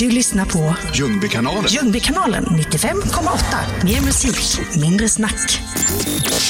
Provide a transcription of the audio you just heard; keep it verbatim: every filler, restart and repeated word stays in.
Du lyssnar på Ljungbykanalen. Ljungbykanalen nittiofem komma åtta. Mer musik, mindre snack.